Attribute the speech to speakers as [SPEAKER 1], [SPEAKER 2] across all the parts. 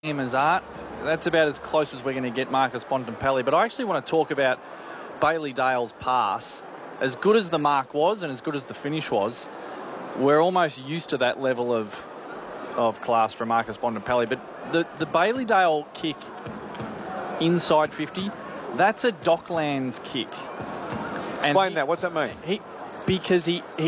[SPEAKER 1] him as art. That's about as close as we're going to get Marcus Bontempelli. But I actually want to talk about Bailey Dale's pass. As good as the mark was and as good as the finish was, we're almost used to that level of class from Marcus Bontempelli. But the Bailey Dale kick inside 50, that's a Docklands kick.
[SPEAKER 2] Explain that. What's that mean?
[SPEAKER 1] Because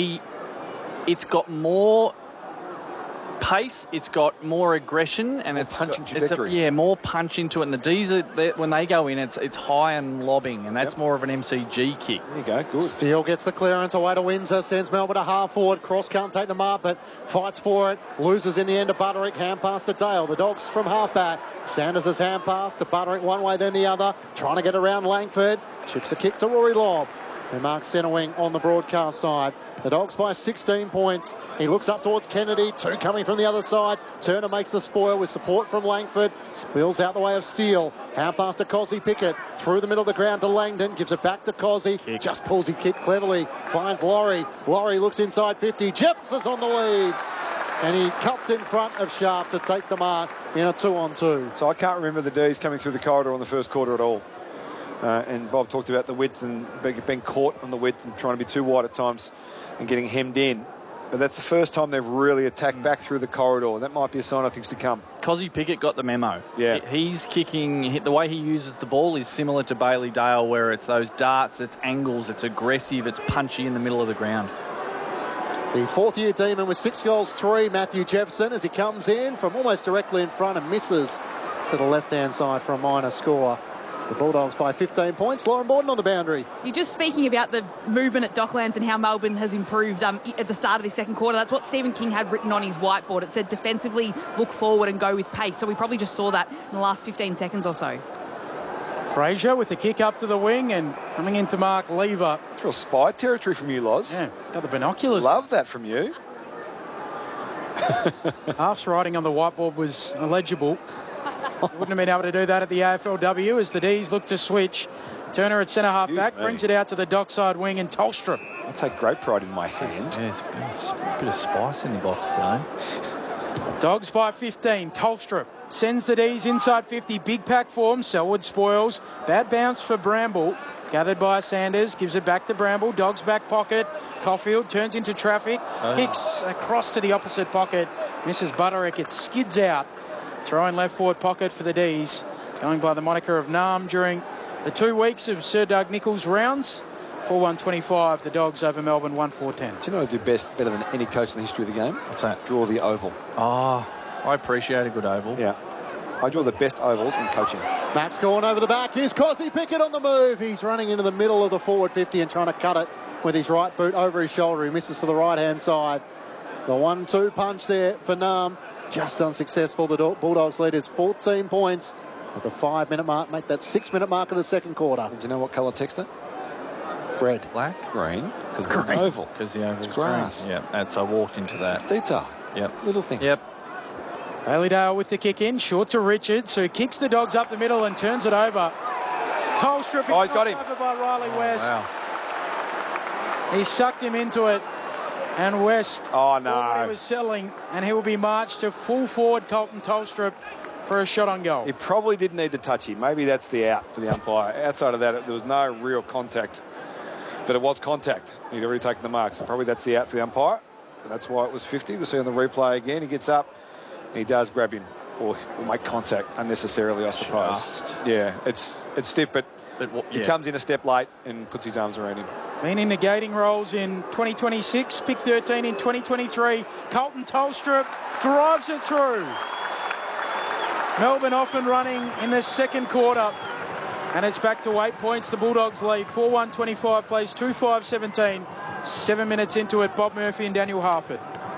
[SPEAKER 1] it's got more pace, it's got more aggression, and
[SPEAKER 2] more punch and trajectory.
[SPEAKER 1] More punch into it. And the D's, when they go in, it's high and lobbing, and that's more of an MCG kick.
[SPEAKER 2] There you go, good.
[SPEAKER 3] Steele gets the clearance away to Windsor, sends Melbourne a half forward. Cross can't take them up, but fights for it. Loses in the end to Butterick. Hand pass to Dale. The Dogs from half back. Sanders' hand pass to Butterick one way, then the other. Trying to get around Langford. Chips a kick to Rory Lobb, who marks centre wing on the broadcast side. The Dogs by 16 points. He looks up towards Kennedy. Two coming from the other side. Turner makes the spoil with support from Langford. Spills out the way of Steele. Hand pass to Cozzy Pickett. Through the middle of the ground to Langdon. Gives it back to Cozzy. Just pulls his kick cleverly. Finds Laurie. Laurie looks inside 50. Jefferson's on the lead. And he cuts in front of Sharp to take the mark in a 2-on-2.
[SPEAKER 2] So I can't remember the D's coming through the corridor in the first quarter at all. And Bob talked about the width and being caught on the width and trying to be too wide at times and getting hemmed in. But that's the first time they've really attacked back through the corridor. That might be a sign of things to come.
[SPEAKER 1] Cozzy Pickett got the memo.
[SPEAKER 2] Yeah.
[SPEAKER 1] He's kicking, the way he uses the ball is similar to Bailey Dale, where it's those darts, it's angles, it's aggressive, it's punchy in the middle of the ground.
[SPEAKER 3] The fourth-year Demon with 6 goals, 3, Matthew Jefferson, as he comes in from almost directly in front and misses to the left-hand side for a minor score. It's the Bulldogs by 15 points. Lauren Borden on the boundary.
[SPEAKER 4] You're just speaking about the movement at Docklands and how Melbourne has improved at the start of the second quarter. That's what Stephen King had written on his whiteboard. It said defensively look forward and go with pace. So we probably just saw that in the last 15 seconds or so.
[SPEAKER 5] Fraser with the kick up to the wing and coming into Mark Lever.
[SPEAKER 2] It's real spy territory from you, Loz.
[SPEAKER 5] Yeah, got the binoculars.
[SPEAKER 2] Love that from you.
[SPEAKER 5] Half's writing on the whiteboard was illegible. Wouldn't have been able to do that at the AFLW as the D's look to switch. Turner at centre half back, brings it out to the dockside wing, and Tolstrup.
[SPEAKER 2] I take great pride in my hand.
[SPEAKER 1] Yeah, there's a bit of spice in the box today.
[SPEAKER 5] Dogs by 15. Tolstrup sends the D's inside 50. Big pack form. Selwood spoils. Bad bounce for Bramble. Gathered by Sanders. Gives it back to Bramble. Dogs back pocket. Caulfield turns into traffic. Hicks across to the opposite pocket. Misses Butterick. It skids out. Throwing left forward pocket for the D's. Going by the moniker of Nam during the 2 weeks of Sir Doug Nicholls' rounds. 4-1-25. The Dogs over Melbourne 1-4-10.
[SPEAKER 2] Do you know what I do better than any coach in the history of the game?
[SPEAKER 1] What's that?
[SPEAKER 2] Draw the oval.
[SPEAKER 1] Oh, I appreciate a good oval.
[SPEAKER 2] Yeah. I draw the best ovals in coaching.
[SPEAKER 3] Max Gawn over the back. Here's Cozzy Pickett on the move. He's running into the middle of the forward 50 and trying to cut it with his right boot over his shoulder. He misses to the right-hand side. The 1-2 punch there for Nam. Just unsuccessful. The Bulldogs lead is 14 points at the 5-minute mark. Make that 6-minute mark of the second quarter.
[SPEAKER 2] Do you know what colour text it?
[SPEAKER 3] Red.
[SPEAKER 1] Black?
[SPEAKER 2] Green. Because it's an oval.
[SPEAKER 1] Because the oval's
[SPEAKER 2] grass.
[SPEAKER 1] green. Yeah, I walked into that.
[SPEAKER 2] Detail.
[SPEAKER 1] Yep.
[SPEAKER 2] Little thing.
[SPEAKER 1] Yep.
[SPEAKER 5] Bailey Dale with the kick in. Short to Richards, who kicks the Dogs up the middle and turns it over. Tolstrup.
[SPEAKER 2] Oh, he's got him.
[SPEAKER 5] Over by Riley West.
[SPEAKER 1] Wow.
[SPEAKER 5] He sucked him into it. And West
[SPEAKER 2] thought
[SPEAKER 5] he was settling, and he will be marched to full forward Colton Tolstrup for a shot on goal.
[SPEAKER 2] He probably didn't need to touch him. Maybe that's the out for the umpire. Outside of that, there was no real contact. But it was contact. He'd already taken the mark, so probably that's the out for the umpire. That's why it was 50. We'll see on the replay again. He gets up, and he does grab him, or make contact unnecessarily, I suppose.
[SPEAKER 1] Just.
[SPEAKER 2] Yeah, it's stiff, but he comes in a step late and puts his arms around him.
[SPEAKER 5] Been in negating roles in 2026, pick 13 in 2023. Colton Tolstrup drives it through. Melbourne off and running in the second quarter. And it's back to 8 points. The Bulldogs lead 4-1-25, plays 2-5-17. 7 minutes into it, Bob Murphy and Daniel Harford.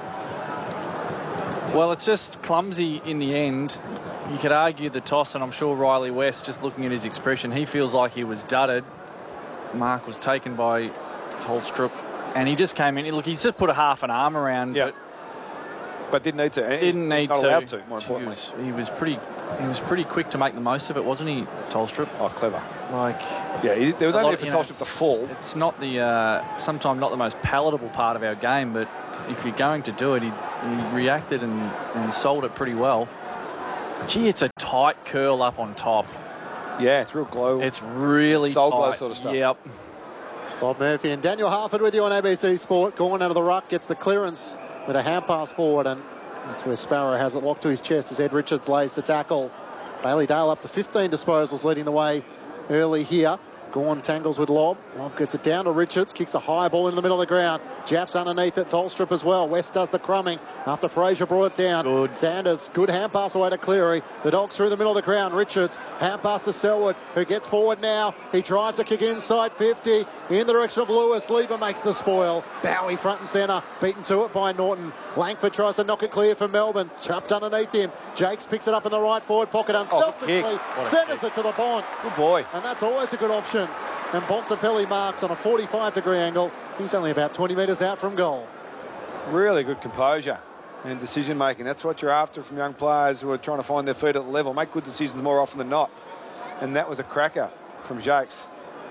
[SPEAKER 1] Well, it's just clumsy in the end. You could argue the toss, and I'm sure Riley West, just looking at his expression, he feels like he was dudded. Mark was taken by Tolstrup, and he just came in. Look, he's just put a half an arm around.
[SPEAKER 2] Yeah. But didn't need to.
[SPEAKER 1] Didn't need
[SPEAKER 2] not
[SPEAKER 1] to.
[SPEAKER 2] Allowed to. More importantly,
[SPEAKER 1] he was pretty quick to make the most of it, wasn't he, Tolstrup?
[SPEAKER 2] Oh, clever.
[SPEAKER 1] Like,
[SPEAKER 2] yeah, there was only for Tolstrup to fall.
[SPEAKER 1] It's not sometimes not the most palatable part of our game, but if you're going to do it, he reacted and sold it pretty well. Gee, it's a tight curl up on top.
[SPEAKER 2] Yeah, it's real glow.
[SPEAKER 1] It's really
[SPEAKER 2] soul
[SPEAKER 1] tight.
[SPEAKER 2] glow sort of stuff.
[SPEAKER 1] Yep.
[SPEAKER 3] Bob Murphy and Daniel Harford with you on ABC Sport. Going out of the ruck, gets the clearance with a hand pass forward, and that's where Sparrow has it locked to his chest as Ed Richards lays the tackle. Bailey Dale up to 15 disposals, leading the way early here. Gawn tangles with Lobb. Lobb gets it down to Richards, kicks a high ball into the middle of the ground. Jaff's underneath it, Tholstrup as well. West does the crumbing after Fraser brought it down.
[SPEAKER 1] Good.
[SPEAKER 3] Sanders, good hand pass away to Cleary. The Dogs through the middle of the ground. Richards, hand pass to Selwood, who gets forward now. He drives a kick inside 50 in the direction of Lewis. Lever makes the spoil. Bowie front and centre, beaten to it by Norton. Langford tries to knock it clear for Melbourne. Trapped underneath him. Jakes picks it up in the right forward pocket unselfishly. Centres it to the Bont.
[SPEAKER 2] Good boy.
[SPEAKER 3] And that's always a good option. And Bontempelli marks on a 45-degree angle. He's only about 20 metres out from goal.
[SPEAKER 2] Really good composure and decision making. That's what you're after from young players who are trying to find their feet at the level. Make good decisions more often than not. And that was a cracker from Jakes.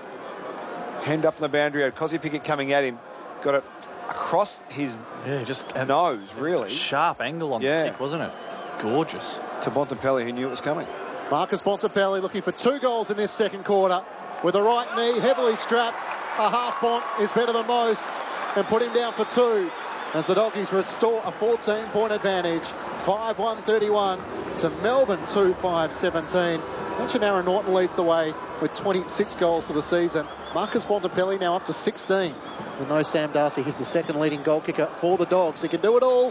[SPEAKER 2] Hand up in the boundary, had Cosy Pickett coming at him. Got it across his nose, really.
[SPEAKER 1] Sharp angle on the kick, wasn't it? Gorgeous.
[SPEAKER 2] To Bontempelli, who knew it was coming.
[SPEAKER 3] Marcus Bontempelli looking for 2 goals in this second quarter. With a right knee, heavily strapped, a half Bont is better than most, and put him down for 2 as the Doggies restore a 14-point advantage. 5-1-31 to Melbourne 2-5-17. Mention Aaron Norton leads the way with 26 goals for the season. Marcus Bontempelli now up to 16. With no Sam Darcy, he's the second leading goal kicker for the Dogs. He can do it all.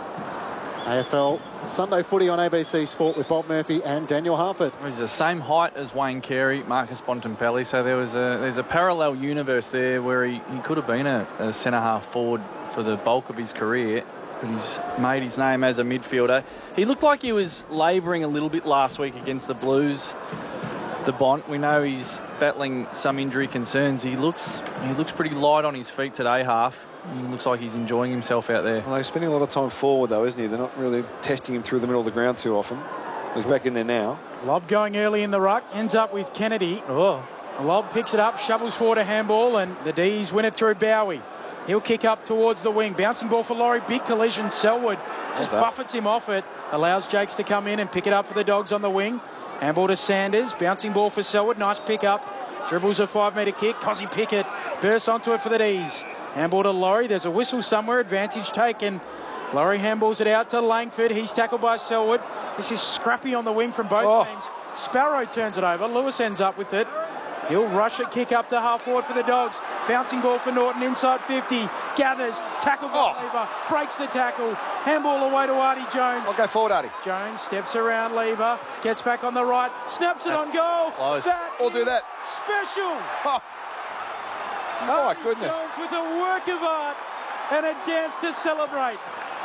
[SPEAKER 3] AFL Sunday Footy on ABC Sport with Bob Murphy and Daniel Harford.
[SPEAKER 1] He's the same height as Wayne Carey, Marcus Bontempelli, so there's a parallel universe there where he could have been a centre-half forward for the bulk of his career, but he's made his name as a midfielder. He looked like he was labouring a little bit last week against the Blues, the Bont. We know he's battling some injury concerns. He looks pretty light on his feet today, Half. He looks like he's enjoying himself out there.
[SPEAKER 2] Well, he's spending a lot of time forward, though, isn't he? They're not really testing him through the middle of the ground too often. He's back in there now.
[SPEAKER 5] Lobb going early in the ruck, ends up with Kennedy.
[SPEAKER 1] Oh.
[SPEAKER 5] Lobb picks it up, shovels forward a handball, and the D's win it through Bowie. He'll kick up towards the wing. Bouncing ball for Laurie. Big collision. Selwood just buffets him off it. Allows Jakes to come in and pick it up for the Dogs on the wing. Handball to Sanders. Bouncing ball for Selwood. Nice pick up. Dribbles a 5-metre kick. Cosy Pickett bursts onto it for the D's. Handball to Laurie. There's a whistle somewhere. Advantage taken. Laurie handballs it out to Langford. He's tackled by Selwood. This is scrappy on the wing from both teams. Sparrow turns it over. Lewis ends up with it. He'll rush it, kick up to half forward for the Dogs. Bouncing ball for Norton inside 50. Gathers, tackle by Lever, breaks the tackle. Handball away to Artie Jones.
[SPEAKER 2] I'll go forward, Artie.
[SPEAKER 5] Jones steps around Lever, gets back on the right, snaps it on goal.
[SPEAKER 1] Close.
[SPEAKER 2] I'll do that.
[SPEAKER 5] Special.
[SPEAKER 2] My goodness.
[SPEAKER 5] Jones with a work of art and a dance to celebrate.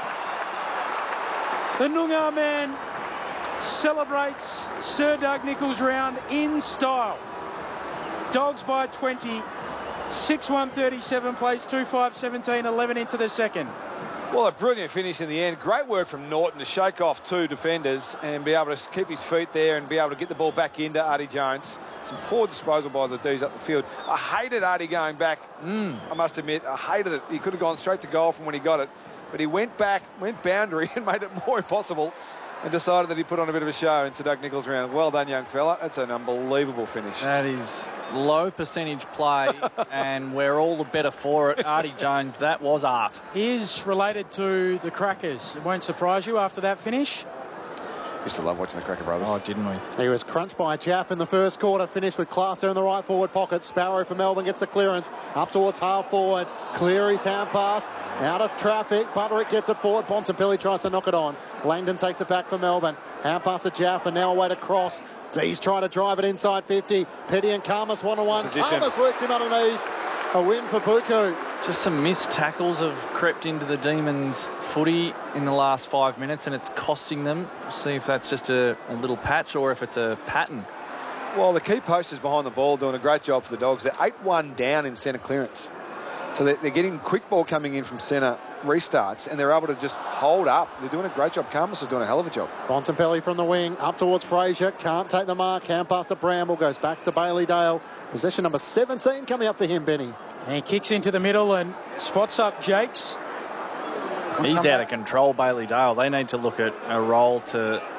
[SPEAKER 5] The Noongar man celebrates Sir Doug Nicholls round in style. Dogs by 20, 6-1-37 plays 2-5-17, 11 into the second.
[SPEAKER 2] Well, a brilliant finish in the end. Great work from Norton to shake off 2 defenders and be able to keep his feet there and be able to get the ball back into Artie Jones. Some poor disposal by the D's up the field. I hated Artie going back, I must admit. I hated it. He could have gone straight to goal from when he got it. But he went back, went boundary and made it more impossible and decided that he put on a bit of a show in Sir Doug Nicholls round. Well done, young fella. That's an unbelievable finish.
[SPEAKER 1] That is low percentage play, and we're all the better for it. Artie Jones, that was art.
[SPEAKER 5] He is related to the Crackers. It won't surprise you after that finish.
[SPEAKER 2] Used to love watching the Cracker Brothers.
[SPEAKER 1] Oh, didn't we?
[SPEAKER 3] He was crunched by Jaff in the first quarter, finished with Classer in the right forward pocket. Sparrow for Melbourne gets the clearance up towards half forward. Cleary's hand pass out of traffic. Butterick gets it forward. Bontempelli tries to knock it on. Langdon takes it back for Melbourne. Hand pass to Jaff and now away to Cross. D's trying to drive it inside 50. Petty and Karmas one-on-one. Karmas works him underneath. A win for Puku.
[SPEAKER 1] Just some missed tackles have crept into the Demons footy in the last 5 minutes, and it's costing them. We'll see if that's just a little patch or if it's a pattern.
[SPEAKER 2] Well, the key posters behind the ball doing a great job for the Dogs. They're 8-1 down in centre clearance. So they're getting quick ball coming in from centre restarts, and they're able to just hold up. They're doing a great job. Karmas is doing a hell of a job.
[SPEAKER 3] Bontempelli from the wing, up towards Fraser. Can't take the mark. Hand pass to Bramble. Goes back to Bailey Dale. Possession number 17 coming up for him, Benny.
[SPEAKER 5] And he kicks into the middle and spots up Jakes.
[SPEAKER 1] He's out of control, Bailey Dale. They need to look at a role to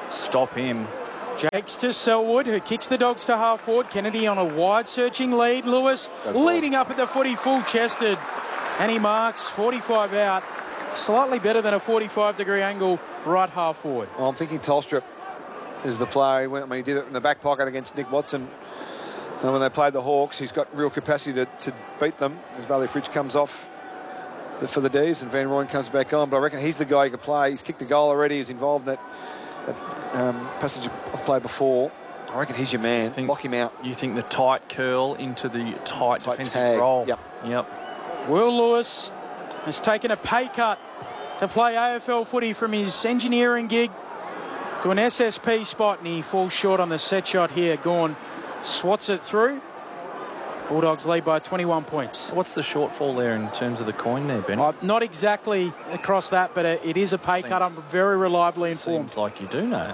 [SPEAKER 1] stop him.
[SPEAKER 5] Jakes to Selwood, who kicks the Dogs to half forward. Kennedy on a wide searching lead. Lewis leading up at the footy, full-chested. And he marks 45 out. Slightly better than a 45-degree angle right half forward.
[SPEAKER 2] Well, I'm thinking Tolstrup is the player. He did it in the back pocket against Nick Watson. And when they played the Hawks, he's got real capacity to beat them. As Bailey Fritsch comes off for the D's and Van Rooyen comes back on. But I reckon he's the guy who could play. He's kicked a goal already. He's involved in that passage of play before. I reckon he's your man. Lock him out.
[SPEAKER 1] You think the tight curl into the tight defensive
[SPEAKER 2] tag.
[SPEAKER 1] role?
[SPEAKER 2] Yep.
[SPEAKER 5] Will Lewis has taken a pay cut to play AFL footy from his engineering gig to an SSP spot, and he falls short on the set shot here. Gawn swats it through. Bulldogs lead by 21 points.
[SPEAKER 1] What's the shortfall there in terms of the coin there, Ben?
[SPEAKER 5] Not exactly across that, but it is a pay cut. I'm very reliably informed.
[SPEAKER 1] Seems like you do know.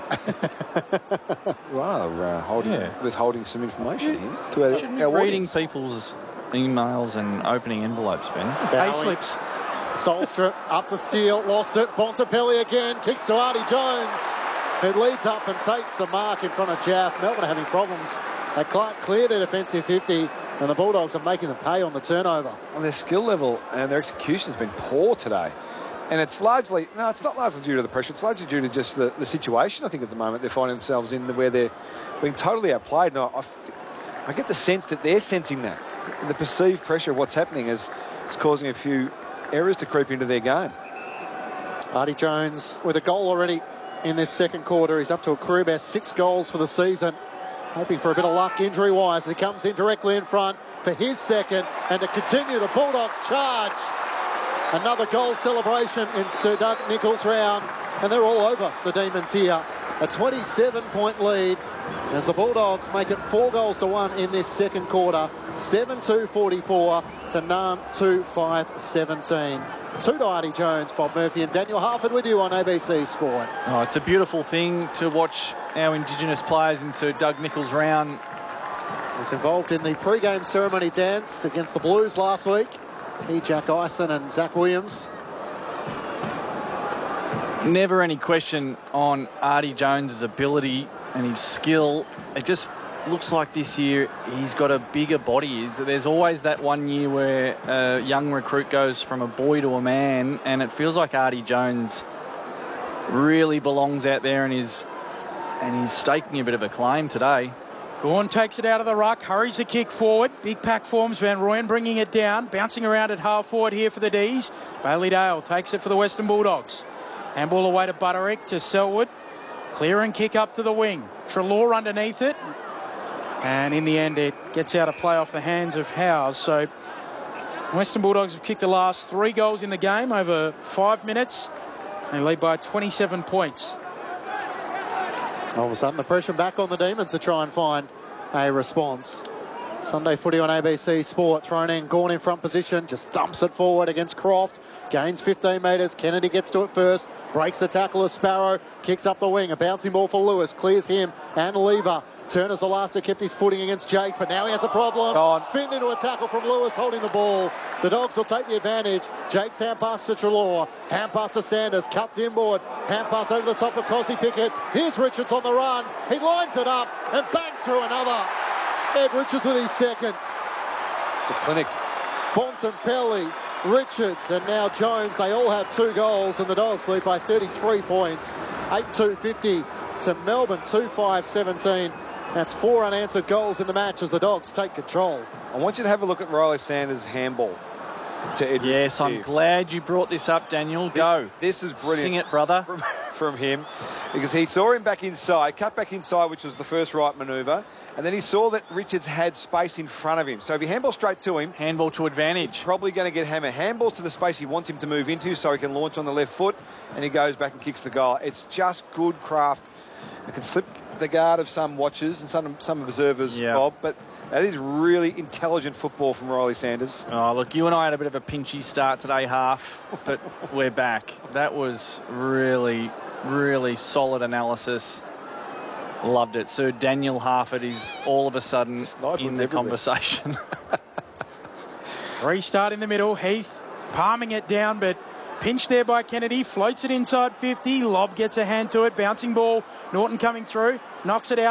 [SPEAKER 2] Well, withholding some information here.
[SPEAKER 1] Shouldn't be reading people's emails and opening envelopes, Ben.
[SPEAKER 5] Pay slips.
[SPEAKER 3] Tolstrup up to Steele, lost it. Bontempelli again, kicks to Artie Jones, who leads up and takes the mark in front of Jaff. Melbourne are having problems. They can't clear their defensive 50, and the Bulldogs are making them pay on the turnover.
[SPEAKER 2] Well, their skill level and their execution has been poor today. And it's largely, no, it's not largely due to the pressure. It's largely due to just the situation, I think, at the moment they're finding themselves in, where they're being totally outplayed. And I get the sense that they're sensing that. The perceived pressure of what's happening is causing a few errors to creep into their game.
[SPEAKER 3] Artie Jones with a goal already in this second quarter. He's up to a career best 6 goals for the season. Hoping for a bit of luck injury-wise. He comes in directly in front for his second, and to continue the Bulldogs' charge. Another goal celebration in Sir Doug Nicholls' round, and they're all over the Demons here. A 27-point lead as the Bulldogs make it 4-1 in this second quarter. 7-2-44 to 9-2-5-17. To Artie Jones, Bob Murphy and Daniel Harford with you on ABC Sport.
[SPEAKER 1] Oh, it's a beautiful thing to watch our Indigenous players in Sir Doug Nicholls' round.
[SPEAKER 3] He was involved in the pre-game ceremony dance against the Blues last week. He, Jack Ison and Zach Williams.
[SPEAKER 1] Never any question on Artie Jones' ability and his skill. It just looks like this year he's got a bigger body. There's always that one year where a young recruit goes from a boy to a man, and it feels like Artie Jones really belongs out there and he's staking a bit of a claim today.
[SPEAKER 5] Gawn takes it out of the ruck, hurries the kick forward. Big pack forms, Van Rooyen bringing it down, bouncing around at half forward here for the D's. Bailey Dale takes it for the Western Bulldogs. Handball away to Butterick, to Selwood. Clear and kick up to the wing. Treloar underneath it. And in the end, it gets out of play off the hands of Howes. So Western Bulldogs have kicked the last 3 goals in the game over 5 minutes. They lead by 27 points.
[SPEAKER 3] All of a sudden, the pressure back on the Demons to try and find a response. Sunday footy on ABC Sport, thrown in, Gawn in front position, just thumps it forward against Croft, gains 15 metres, Kennedy gets to it first, breaks the tackle of Sparrow, kicks up the wing, a bouncing ball for Lewis, clears him and Lever. Turner's the last who kept his footing against Jakes, but now he has a problem. Spin into a tackle from Lewis, holding the ball. The Dogs will take the advantage. Jakes hand pass to Treloar, hand pass to Sanders, cuts inboard, hand pass over the top of Cosy Pickett. Here's Richards on the run. He lines it up and bangs through another. Ed Richards with his second.
[SPEAKER 2] It's a clinic.
[SPEAKER 3] Bontempelli, Richards, and now Jones. They all have 2 goals, and the Dogs lead by 33 points. 8-2-50 to Melbourne, 2-5-17. That's 4 unanswered goals in the match as the Dogs take control.
[SPEAKER 2] I want you to have a look at Riley Sanders' handball to Ed.
[SPEAKER 1] Yes, I'm glad you brought this up, Daniel. Go.
[SPEAKER 2] This is brilliant.
[SPEAKER 1] Sing it, brother.
[SPEAKER 2] From him, because he saw him back inside, cut back inside, which was the first right manoeuvre, and then he saw that Richards had space in front of him. So if he handball straight to him,
[SPEAKER 1] handball to advantage,
[SPEAKER 2] probably going to get hammer. Handballs to the space he wants him to move into so he can launch on the left foot, and he goes back and kicks the goal. It's just good craft. It can slip the guard of some watchers and some observers, Bob, but that is really intelligent football from Riley Sanders.
[SPEAKER 1] Oh, look, you and I had a bit of a pinchy start today, half, but we're back. That was really, really solid analysis. Loved it. Sir Daniel Harford is all of a sudden in the conversation.
[SPEAKER 5] Restart in the middle. Heath palming it down, but Pinched there by Kennedy, floats it inside 50. Lobb gets a hand to it, bouncing ball. Norton coming through, knocks it out.